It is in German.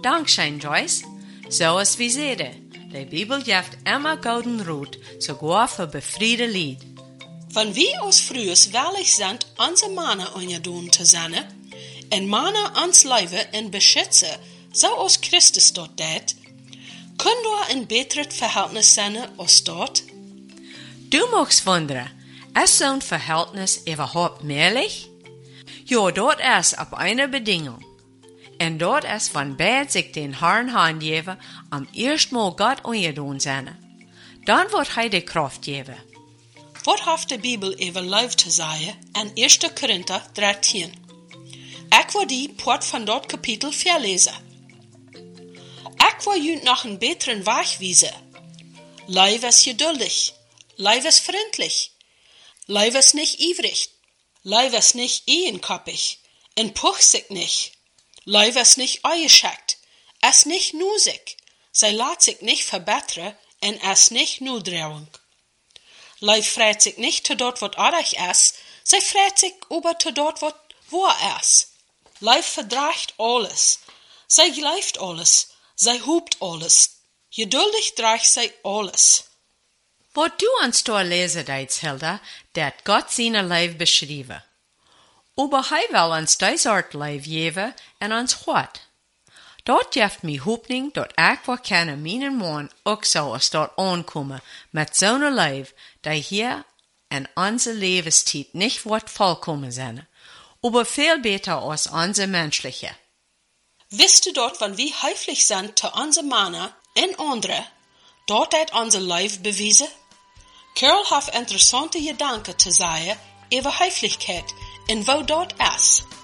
Dankeschön, Joyce. So ist wie Sede. Die Bibel gibt immer golden Rot, sogar für befriede Lied. Wenn wir aus frühes wellig sind, unsere Männer ungedun zu sein, en Männer ans Leben en beschützen, so aus Christus dort det, können wir ein beteres Verhältnis sein als dort? Du magst wundern, ist so ein Verhältnis überhaupt möglich? Ja, dort ist auf eine Bedingung. Und dort ist, wenn beide sich den Herrn hingeben, am ersten Mal Gott ungedun sein. Dann wird er die Kraft geben. Was hat die Bibel über Leben zu sagen in 1. Korinther 13? Ich will die Port von dort Kapitel 4 lesen. Ich will jünt noch einen besseren Weg wiesen. Leib ist geduldig, Leib ist freundlich, Leib ist nicht ivrig, Leib ist nicht ehenkoppig, en puch sich nicht, Leib ist nicht eugeschickt, ist nicht nusig, sei lässt sich nicht verbessern, en ist nicht nudreuung. Leib freut sich nicht zu dort, wat aardig ist, sei freut sich über zu dort, wat wahr ist. Leib verdraagt alles, sei gleift alles, sei hupt alles, geduldig draagt sei alles. Wat du ans da lesen deits, Hilda, dat Gott seine Leib beschrieben. Aber hij will uns dies Art Leib geben en ons wat. Dort geeft mij hoopning dat ik wel kan mijn man ook zo als dort aankomen met zo'n Leib, die hier in onze levenstijd nicht wordt vollkommen zijn, aber viel beter als onze menschliche. Wisst du dort, wenn wir höflich sind zu unseren Männern und anderen, dort hat unser Leib bewiesen? Carol hat interessante Gedanken zu sagen über Höflichkeit und wo dort ist.